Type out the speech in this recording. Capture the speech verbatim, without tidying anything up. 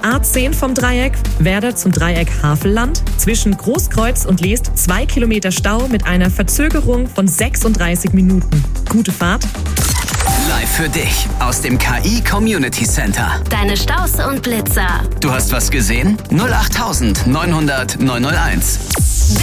A zehn vom Dreieck, Werder zum Dreieck Havelland. Zwischen Großkreuz und Leest zwei Kilometer Stau mit einer Verzögerung von sechsunddreißig Minuten. Gute Fahrt. Live für dich aus dem K I Community Center. Deine Staus und Blitzer. Du hast was gesehen? null acht neunhundert neunhunderteins.